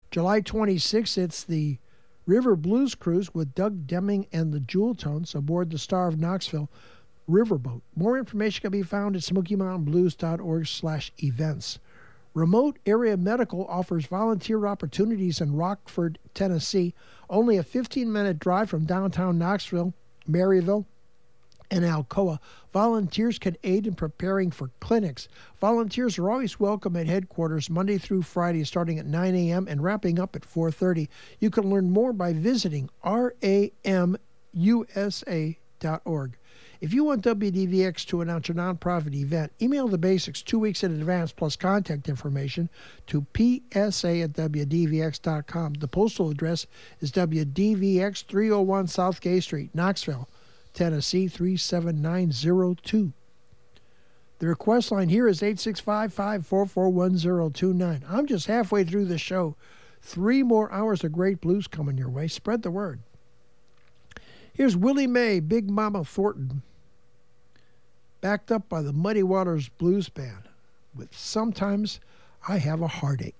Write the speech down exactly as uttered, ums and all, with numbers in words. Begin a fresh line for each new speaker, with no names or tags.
July twenty-sixth, it's the River Blues Cruise with Doug Deming and the Jewel Tones aboard the Star of Knoxville riverboat. More information can be found at smoky mountain blues dot org slash events. Remote Area Medical offers volunteer opportunities in Rockford, Tennessee, only a fifteen-minute drive from downtown Knoxville, Maryville, and Alcoa. Volunteers can aid in preparing for clinics. Volunteers are always welcome at headquarters Monday through Friday starting at nine a.m. and wrapping up at four thirty. You can learn more by visiting R A M U S A dot org. If you want W D V X to announce your nonprofit event, email the basics two weeks in advance plus contact information to P S A at W D V X dot com. The postal address is W D V X three oh one South Gay Street, Knoxville, Tennessee three seven nine zero two. The request line here is eight six five, five four four, one zero two nine. I'm just halfway through the show. Three more hours of great blues coming your way. Spread the word. Here's Willie Mae, Big Mama Thornton, backed up by the Muddy Waters Blues Band with Sometimes I Have a Heartache.